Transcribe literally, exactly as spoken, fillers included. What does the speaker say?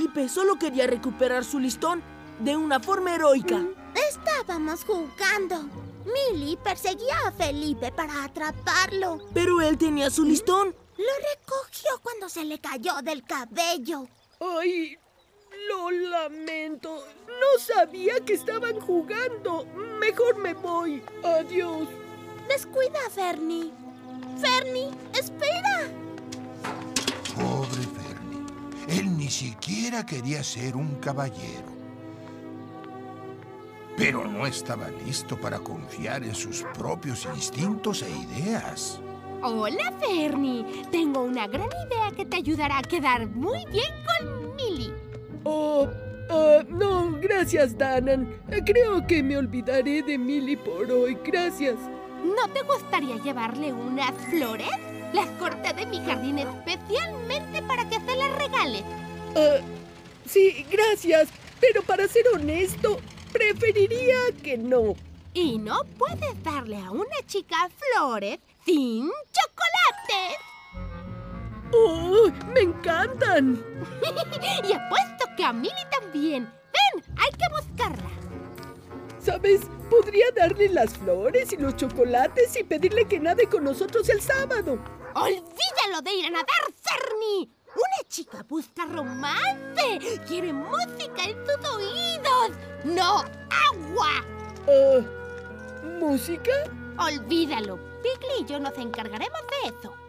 Felipe solo quería recuperar su listón de una forma heroica. Estábamos jugando. Millie perseguía a Felipe para atraparlo. Pero él tenía su listón. Lo recogió cuando se le cayó del cabello. ¡Ay! Lo lamento. No sabía que estaban jugando. Mejor me voy. Adiós. Descuida, Fernie. Fernie, espera. Pobre Fernie. Él ni siquiera quería ser un caballero. Pero no estaba listo para confiar en sus propios instintos e ideas. Hola, Fernie. Tengo una gran idea que te ayudará a quedar muy bien con Millie. Oh, uh, no, gracias, Danan. Creo que me olvidaré de Millie por hoy. Gracias. ¿No te gustaría llevarle unas flores? Las corté de mi jardín especialmente para que se las regales. Uh, sí, gracias. Pero para ser honesto, preferiría que no. Y no puedes darle a una chica flores sin chocolates. ¡Oh, me encantan! Y apuesto que a Millie también. Ven, hay que buscarla. ¿Sabes? Podría darle las flores y los chocolates y pedirle que nade con nosotros el sábado. ¡Olvídalo de ir a nadar, Fernie! Una chica busca romance. Quiere música en sus oídos. ¡No agua! Uh, ¿Música? Olvídalo. Piggly y yo nos encargaremos de eso.